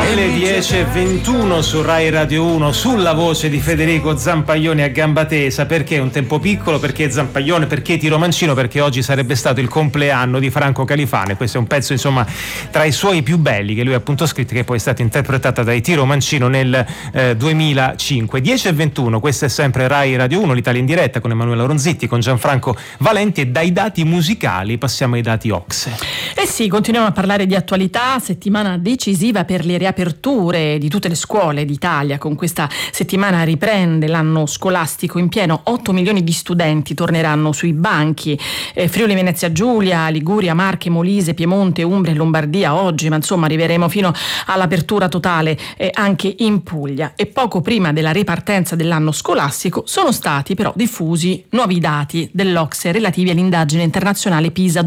E le 10:21 su Rai Radio 1, sulla voce di Federico Zampaglione a gamba tesa. Perché un tempo piccolo? Perché Zampaglione? Perché Tiro Mancino? Perché oggi sarebbe stato il compleanno di Franco Califane. Questo è un pezzo, insomma, tra i suoi più belli, che lui ha appunto scritto, che poi è stata interpretata dai Tiro Mancino nel 2005. 10:21, questa è sempre Rai Radio 1, l'Italia in diretta con Emanuela Ronzitti, con Gianfranco Valenti, e dai dati musicali passiamo ai dati OCSE. Eh sì, continuiamo a parlare di attualità. Settimana decisiva per le riaperture di tutte le scuole d'Italia. Con questa settimana riprende l'anno scolastico in pieno. 8 milioni di studenti torneranno sui banchi. Friuli Venezia Giulia, Liguria, Marche, Molise, Piemonte, Umbria e Lombardia oggi, ma insomma arriveremo fino all'apertura totale anche in Puglia. E poco prima della ripartenza dell'anno scolastico sono stati però diffusi nuovi dati dell'OCSE relativi all'indagine internazionale PISA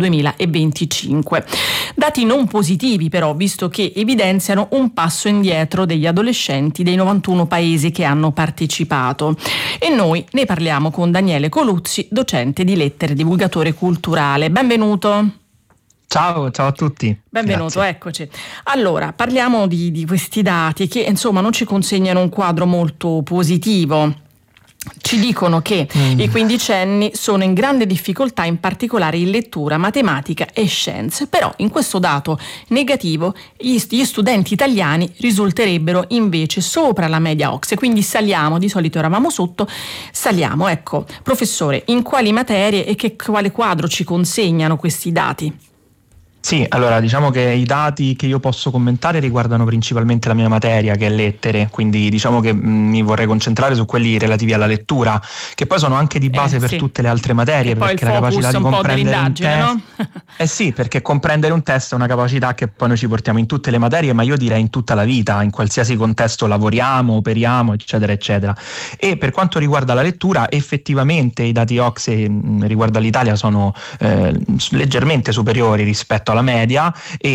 2025. Dati non positivi però, visto che evidenziano un passo indietro degli adolescenti dei 91 paesi che hanno partecipato. E noi ne parliamo con Daniele Coluzzi, docente di lettere e divulgatore culturale. Benvenuto. Ciao a tutti. Benvenuto, Grazie. Eccoci. Allora, parliamo di questi dati che insomma non ci consegnano un quadro molto positivo. Ci dicono che i quindicenni sono in grande difficoltà, in particolare in lettura, matematica e scienze. Però in questo dato negativo gli studenti italiani risulterebbero invece sopra la media OCSE, quindi saliamo, di solito eravamo sotto, saliamo. Ecco, professore, in quali materie e quale quadro ci consegnano questi dati? Sì, allora diciamo che i dati che io posso commentare riguardano principalmente la mia materia, che è lettere, quindi diciamo che mi vorrei concentrare su quelli relativi alla lettura, che poi sono anche di base per tutte le altre materie, perché la capacità di comprendere un test, no? Sì, perché comprendere un test è una capacità che poi noi ci portiamo in tutte le materie, ma io direi in tutta la vita, in qualsiasi contesto lavoriamo, operiamo, eccetera eccetera. E per quanto riguarda la lettura, effettivamente i dati OCSE riguardo all'Italia sono leggermente superiori rispetto alla media,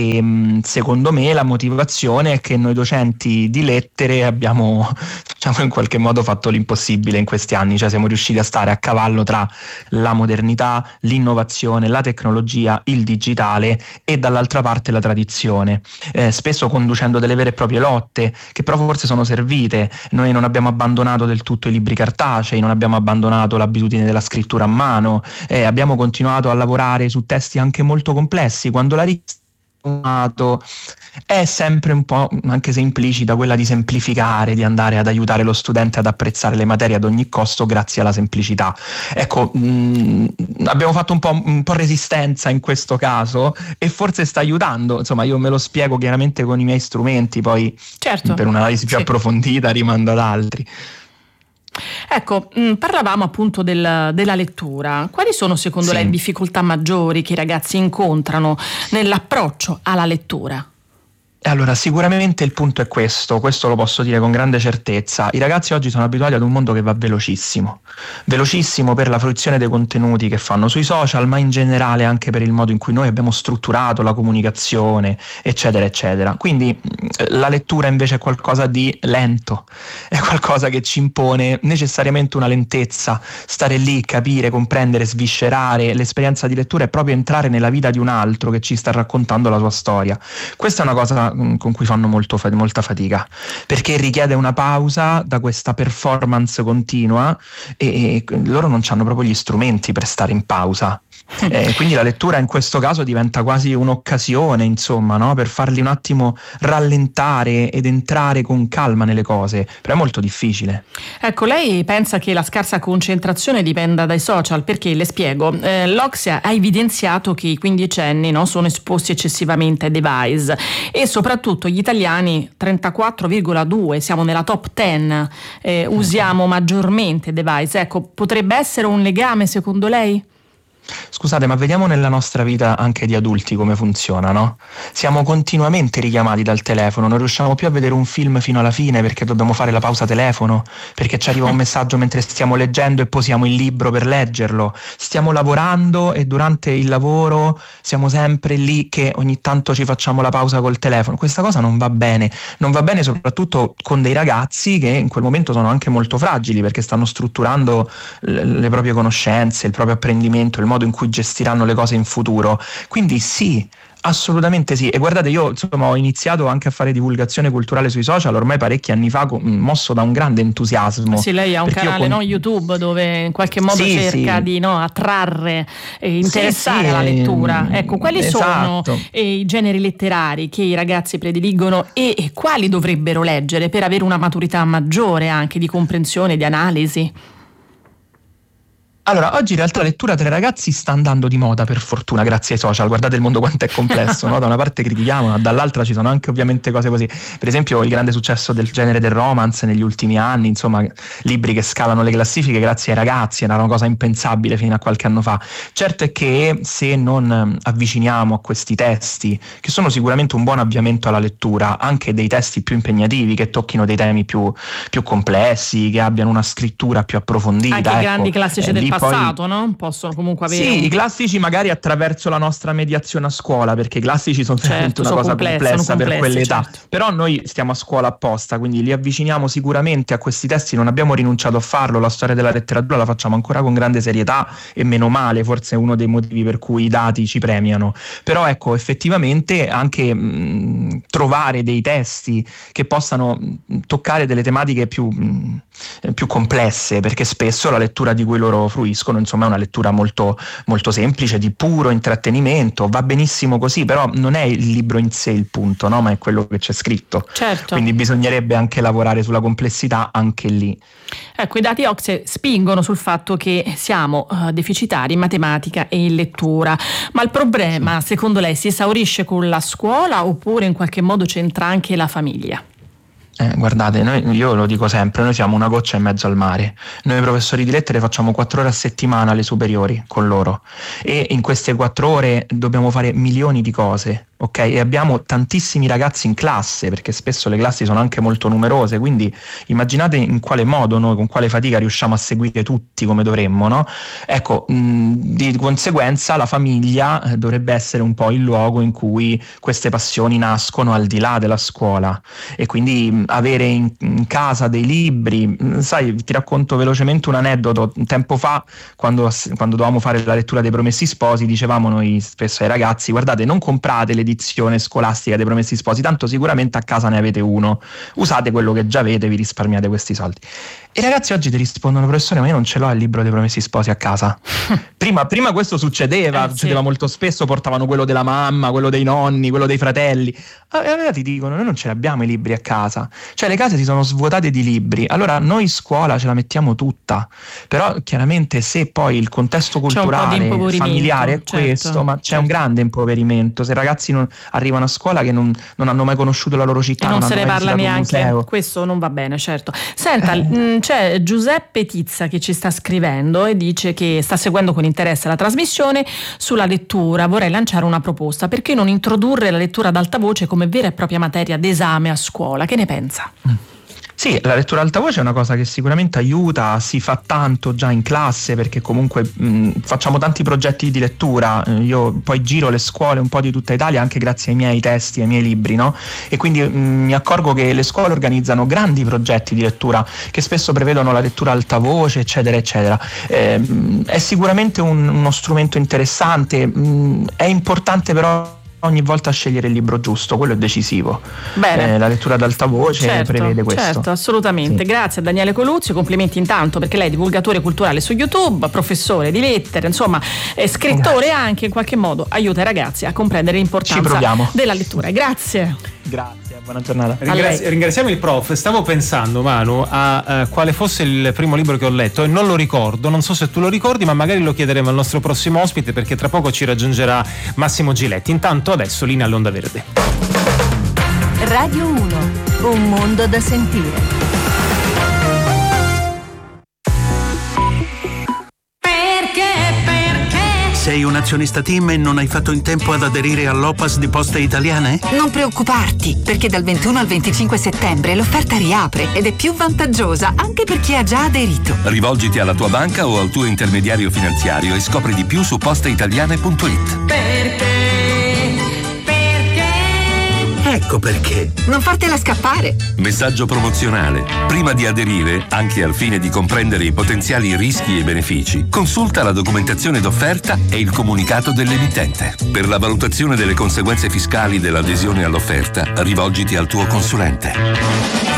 e secondo me la motivazione è che noi docenti di lettere abbiamo, diciamo, in qualche modo fatto l'impossibile in questi anni, cioè siamo riusciti a stare a cavallo tra la modernità, l'innovazione, la tecnologia, il digitale e dall'altra parte la tradizione, spesso conducendo delle vere e proprie lotte che però forse sono servite. Noi non abbiamo abbandonato del tutto i libri cartacei, non abbiamo abbandonato l'abitudine della scrittura a mano, abbiamo continuato a lavorare su testi anche molto complessi, quando la richiesta è sempre un po', anche se implicita, quella di semplificare, di andare ad aiutare lo studente ad apprezzare le materie ad ogni costo grazie alla semplicità. Ecco, abbiamo fatto un po' resistenza in questo caso e forse sta aiutando. Insomma, io me lo spiego chiaramente con i miei strumenti, poi certo, per un'analisi più approfondita rimando ad altri. Ecco, parlavamo appunto della lettura. Quali sono secondo lei le difficoltà maggiori che i ragazzi incontrano nell'approccio alla lettura? Allora, sicuramente il punto è questo lo posso dire con grande certezza. I ragazzi oggi sono abituati ad un mondo che va velocissimo per la fruizione dei contenuti che fanno sui social, ma in generale anche per il modo in cui noi abbiamo strutturato la comunicazione, eccetera eccetera. Quindi la lettura invece è qualcosa di lento, è qualcosa che ci impone necessariamente una lentezza, stare lì, capire, comprendere, sviscerare. L'esperienza di lettura è proprio entrare nella vita di un altro che ci sta raccontando la sua storia. Questa è una cosa con cui fanno molta fatica, perché richiede una pausa da questa performance continua e loro non hanno proprio gli strumenti per stare in pausa. Quindi la lettura in questo caso diventa quasi un'occasione, insomma, no? Per farli un attimo rallentare ed entrare con calma nelle cose, però è molto difficile. Ecco, lei pensa che la scarsa concentrazione dipenda dai social? Perché, le spiego, l'OCSE ha evidenziato che i quindicenni, no, sono esposti eccessivamente ai device, e soprattutto gli italiani 34,2, siamo nella top 10, usiamo maggiormente device. Ecco, potrebbe essere un legame secondo lei? Scusate, ma vediamo nella nostra vita anche di adulti come funziona, no? Siamo continuamente richiamati dal telefono, non riusciamo più a vedere un film fino alla fine perché dobbiamo fare la pausa telefono, perché ci arriva un messaggio mentre stiamo leggendo e posiamo il libro per leggerlo. Stiamo lavorando e durante il lavoro siamo sempre lì che ogni tanto ci facciamo la pausa col telefono. Questa cosa non va bene soprattutto con dei ragazzi che in quel momento sono anche molto fragili, perché stanno strutturando le proprie conoscenze, il proprio apprendimento, il modo in cui gestiranno le cose in futuro. Quindi sì, Assolutamente sì, e guardate, io insomma ho iniziato anche a fare divulgazione culturale sui social ormai parecchi anni fa, mosso da un grande entusiasmo. Sì, lei ha un canale YouTube dove in qualche modo cerca di attrarre e interessare alla lettura. Ecco, quali sono i generi letterari che i ragazzi prediligono e quali dovrebbero leggere per avere una maturità maggiore anche di comprensione, di analisi? Allora, oggi in realtà la lettura tra i ragazzi sta andando di moda, per fortuna, grazie ai social. Guardate il mondo quanto è complesso, no? Da una parte critichiamo, ma dall'altra ci sono anche ovviamente cose così. Per esempio il grande successo del genere del romance negli ultimi anni, insomma, libri che scalano le classifiche grazie ai ragazzi, era una cosa impensabile fino a qualche anno fa. Certo è che se non avviciniamo a questi testi, che sono sicuramente un buon avviamento alla lettura, anche dei testi più impegnativi, che tocchino dei temi più complessi, che abbiano una scrittura più approfondita. Anche i grandi classici del passato, no? Possono comunque avere. Sì, i classici magari attraverso la nostra mediazione a scuola, perché i classici sono veramente una cosa complessa per quell'età. Certo. Però noi stiamo a scuola apposta, quindi li avviciniamo sicuramente a questi testi, non abbiamo rinunciato a farlo, la storia della letteratura la facciamo ancora con grande serietà e meno male, forse è uno dei motivi per cui i dati ci premiano. Però ecco, effettivamente anche trovare dei testi che possano toccare delle tematiche più complesse, perché spesso la lettura di cui loro fruiscono insomma è una lettura molto, molto semplice, di puro intrattenimento, va benissimo così, però non è il libro in sé il punto, no? Ma è quello che c'è scritto. Certo. Quindi bisognerebbe anche lavorare sulla complessità anche lì. Ecco, i dati OCSE spingono sul fatto che siamo deficitari in matematica e in lettura, ma il problema secondo lei si esaurisce con la scuola oppure in qualche modo c'entra anche la famiglia? Guardate, io lo dico sempre, noi siamo una goccia in mezzo al mare. Noi professori di lettere facciamo 4 ore a settimana alle superiori con loro e in queste 4 ore dobbiamo fare milioni di cose, ok? E abbiamo tantissimi ragazzi in classe, perché spesso le classi sono anche molto numerose, quindi immaginate in quale modo noi, con quale fatica riusciamo a seguire tutti come dovremmo, no? Ecco, di conseguenza la famiglia dovrebbe essere un po' il luogo in cui queste passioni nascono al di là della scuola, e quindi avere in casa dei libri. Sai, ti racconto velocemente un aneddoto. Un tempo fa, quando dovevamo fare la lettura dei Promessi Sposi, dicevamo noi spesso ai ragazzi: guardate, non comprate l'edizione scolastica dei Promessi Sposi, tanto sicuramente a casa ne avete uno, usate quello che già avete, vi risparmiate questi soldi. I ragazzi oggi ti rispondono: professore, ma io non ce l'ho il libro dei Promessi Sposi a casa. Prima questo succedeva molto spesso, portavano quello della mamma, quello dei nonni, quello dei fratelli. Allora ti dicono: noi non ce l'abbiamo i libri a casa. Cioè le case si sono svuotate di libri. Allora noi scuola ce la mettiamo tutta, però chiaramente se poi il contesto culturale familiare è questo, ma c'è un grande impoverimento. Se i ragazzi non arrivano a scuola che non hanno mai conosciuto la loro città, e non se ne parla neanche, questo non va bene, certo. Senta, c'è Giuseppe Tizza che ci sta scrivendo e dice che sta seguendo con interesse la trasmissione sulla lettura. Vorrei lanciare una proposta: perché non introdurre la lettura ad alta voce come vera e propria materia d'esame a scuola? Che ne pensa? Sì, la lettura ad alta voce è una cosa che sicuramente aiuta, si fa tanto già in classe, perché comunque facciamo tanti progetti di lettura. Io poi giro le scuole un po' di tutta Italia anche grazie ai miei testi, ai miei libri, no? E quindi mi accorgo che le scuole organizzano grandi progetti di lettura che spesso prevedono la lettura ad alta voce, eccetera eccetera. È sicuramente uno strumento interessante, è importante però ogni volta scegliere il libro giusto, quello è decisivo. Bene. La lettura ad alta voce prevede questo. Certo, assolutamente. Sì. Grazie a Daniele Coluzzi, complimenti intanto perché lei è divulgatore culturale su YouTube, professore di lettere, insomma è scrittore anche, in qualche modo aiuta i ragazzi a comprendere l'importanza della lettura. Grazie. Grazie. Buona giornata. Ringraziamo il prof. Stavo pensando, Manu, a quale fosse il primo libro che ho letto e non lo ricordo, non so se tu lo ricordi, ma magari lo chiederemo al nostro prossimo ospite, perché tra poco ci raggiungerà Massimo Giletti. Intanto adesso linea all'Onda Verde. Radio 1, un mondo da sentire. Sei un azionista TIM e non hai fatto in tempo ad aderire all'OPAS di Poste Italiane? Non preoccuparti, perché dal 21 al 25 settembre l'offerta riapre ed è più vantaggiosa anche per chi ha già aderito. Rivolgiti alla tua banca o al tuo intermediario finanziario e scopri di più su posteitaliane.it. Perché? Ecco, Ecco perché. Non fartela scappare. Messaggio promozionale. Prima di aderire, anche al fine di comprendere i potenziali rischi e benefici, consulta la documentazione d'offerta e il comunicato dell'emittente. Per la valutazione delle conseguenze fiscali dell'adesione all'offerta, rivolgiti al tuo consulente.